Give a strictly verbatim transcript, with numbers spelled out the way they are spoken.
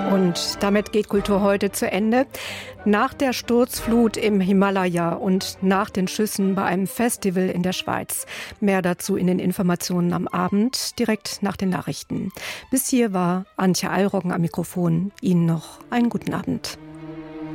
Und damit geht Kultur heute zu Ende. Nach der Sturzflut im Himalaya und nach den Schüssen bei einem Festival in der Schweiz. Mehr dazu in den Informationen am Abend, direkt nach den Nachrichten. Bis hier war Antje Eilroggen am Mikrofon. Ihnen noch einen guten Abend.